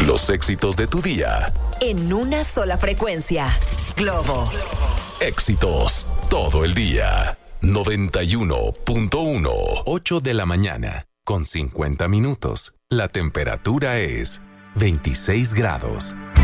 Los éxitos de tu día. En una sola frecuencia. Globo. Éxitos todo el día. 91.1. 8 de la mañana, con 50 minutos. La temperatura es 26 grados.